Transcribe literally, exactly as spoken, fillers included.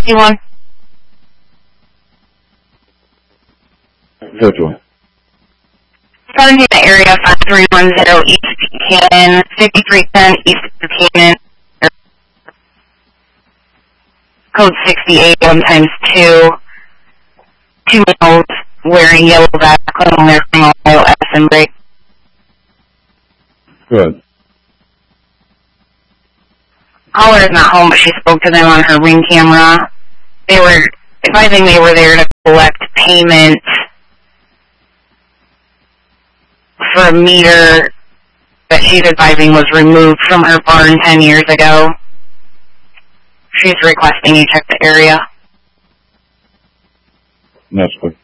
fifty-one. fifty-one. seventeen area five three one zero East Buchanan, fifty-three ten East Buchanan, code sixty-eight, one times two. Two males wearing yellow vests, on their Ohio assembly. Good. Caller is not home, but she spoke to them on her Ring camera. They were advising they were there to collect payment for a meter that she's advising was removed from her barn ten years ago. She's requesting you check the area. That's good.